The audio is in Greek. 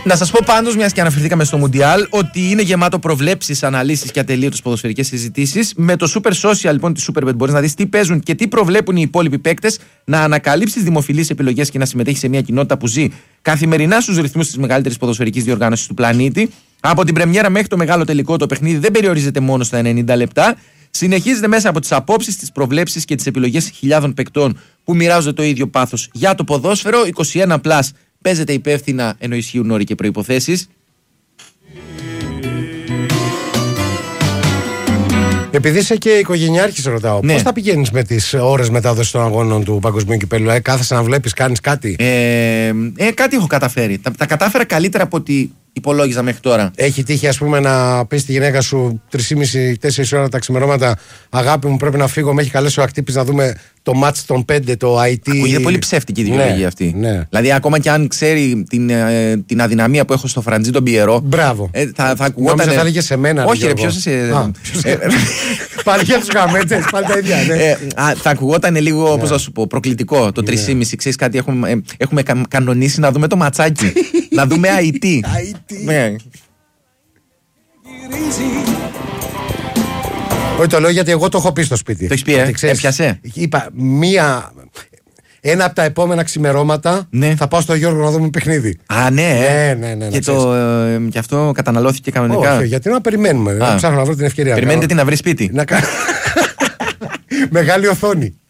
Να σας πω πάντως, μιας και αναφερθήκαμε στο Μουντιάλ, ότι είναι γεμάτο προβλέψεις, αναλύσεις και ατελείωτες ποδοσφαιρικές συζητήσεις. Με το Super Social λοιπόν τη Superbet μπορείς να δεις τι παίζουν και τι προβλέπουν οι υπόλοιποι παίκτες, να ανακαλύψεις δημοφιλείς επιλογές και να συμμετέχεις σε μια κοινότητα που ζει καθημερινά στους ρυθμούς της μεγαλύτερης ποδοσφαιρικής διοργάνωσης του πλανήτη. Από την πρεμιέρα μέχρι το μεγάλο τελικό, το παιχνίδι δεν περιορίζεται μόνο στα 90 λεπτά. Συνεχίζεται μέσα από τις απόψεις, τις προβλέψεις και τις επιλογές χιλιάδων παικτών που μοιράζονται το ίδιο πάθος για το ποδόσφαιρο. 21+. Παίζεται υπεύθυνα ενώ ισχύουν όροι και προϋποθέσεις. Επειδή είσαι και οικογενειάρχης, ρωτάω, πώς θα πηγαίνεις με τις ώρες μετάδοσης των αγώνων του Παγκοσμίου Κυπέλλου? Κάθεσαι να βλέπεις, κάνεις κάτι? Κάτι έχω καταφέρει. Τα κατάφερα καλύτερα από ό,τι υπολόγιζα μέχρι τώρα. Έχει τύχει, ας πούμε, να πεις στη γυναίκα σου 3,5-4 ώρα τα ξημερώματα, αγάπη μου, πρέπει να φύγω, με έχει καλέσει ο Ακτύπης να δούμε το μάτς των 5, το IT. Ακούγεται πολύ ψεύτικη η δικαιολογία αυτή. Ναι. Δηλαδή, ακόμα και αν ξέρει την αδυναμία που έχω στο Φραντζί τον Πιερό. Μπράβο. Θα ακουγόταν. Νόμιζα θα έλεγε σε μένα. Όχι, ρε, ποιος είσαι. Πάλι για τους γαμέτες, πάλι τα ίδια. Ναι. Θα ακουγόταν λίγο, πώς θα σου πω, προκλητικό το 3,5. Ξέρεις κάτι, έχουμε κανονίσει να δούμε το ματσάκι. Να δούμε IT. Όχι, το λέω γιατί εγώ το έχω πει στο σπίτι. Το έχεις πει, έπιασε. Είπα, ένα από τα επόμενα ξημερώματα θα πάω στο Γιώργο να δούμε παιχνίδι. Α, ναι. Και αυτό καταναλώθηκε κανονικά. Όχι, γιατί να περιμένουμε. Να ψάχνω να βρω την ευκαιρία. Περιμένετε τι να βρει σπίτι. Μεγάλη οθόνη.